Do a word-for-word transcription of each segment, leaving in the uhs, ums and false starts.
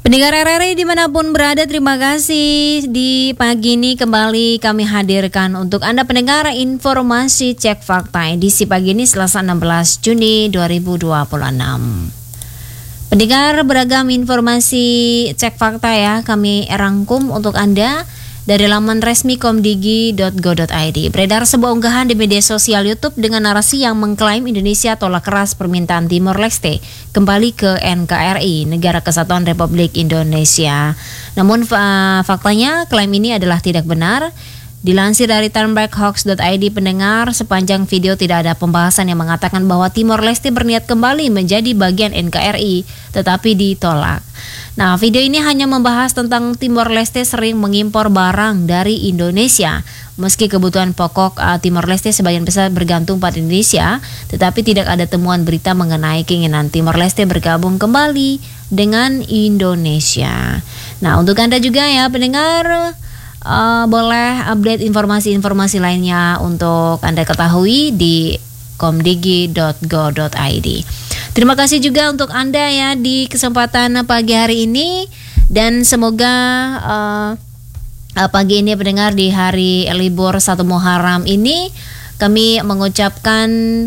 Pendengar R R I dimanapun berada, terima kasih. Di pagi ini kembali kami hadirkan untuk Anda pendengar informasi Cek Fakta edisi pagi ini Selasa enam belas Juni dua ribu dua puluh enam. Pendengar, beragam informasi Cek Fakta ya kami rangkum untuk Anda dari laman resmi komdigi dot go dot i d. Beredar sebuah unggahan di media sosial YouTube dengan narasi yang mengklaim Indonesia tolak keras permintaan Timor Leste kembali ke N K R I, Negara Kesatuan Republik Indonesia. Namun fa- faktanya klaim ini adalah tidak benar. Dilansir dari turnbackhoax dot i d, pendengar, sepanjang video tidak ada pembahasan yang mengatakan bahwa Timor Leste berniat kembali menjadi bagian N K R I, tetapi ditolak. Nah, video ini hanya membahas tentang Timor Leste sering mengimpor barang dari Indonesia. Meski kebutuhan pokok uh, Timor Leste sebagian besar bergantung pada Indonesia, tetapi tidak ada temuan berita mengenai keinginan Timor Leste bergabung kembali dengan Indonesia. Nah, untuk Anda juga ya pendengar, uh, boleh update informasi-informasi lainnya untuk Anda ketahui di komdigi dot go dot i d. Terima kasih juga untuk Anda ya di kesempatan pagi hari ini, dan semoga uh, uh, pagi ini pendengar di hari libur satu Muharram ini kami mengucapkan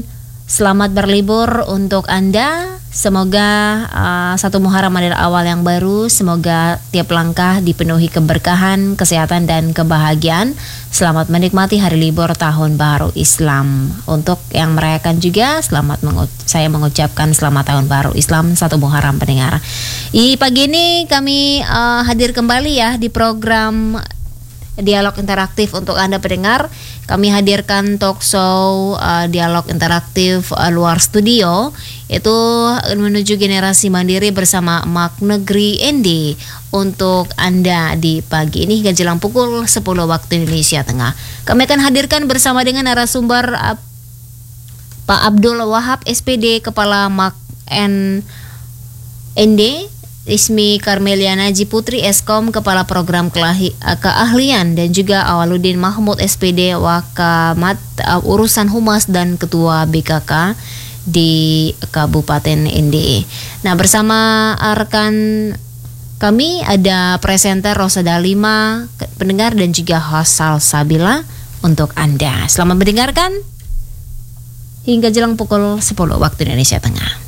selamat berlibur untuk Anda. Semoga uh, satu Muharram adalah awal yang baru. Semoga tiap langkah dipenuhi keberkahan, kesehatan dan kebahagiaan. Selamat menikmati hari libur tahun baru Islam. Untuk yang merayakan juga selamat mengu- saya mengucapkan selamat tahun baru Islam satu Muharram pendengar. Di pagi ini kami uh, hadir kembali ya di program Dialog Interaktif untuk Anda pendengar. Kami hadirkan talk show uh, Dialog Interaktif uh, luar studio, itu menuju generasi mandiri bersama Mak Negeri Endi untuk Anda di pagi ini hingga jelang pukul sepuluh waktu Indonesia Tengah. Kami akan hadirkan bersama dengan narasumber uh, Pak Abdul Wahab S P D, Kepala Mak N D, Ismi Karmeliana Jiputri Eskom, Kepala Program Kelahi, Keahlian, dan juga Awaludin Mahmud S P D, Wakamat uh, Urusan Humas dan Ketua B K K di Kabupaten N D. Nah, bersama rekan kami ada presenter Rosa Dalima, pendengar, dan juga host Salsabila untuk Anda. Selamat mendengarkan hingga jelang pukul sepuluh waktu Indonesia Tengah.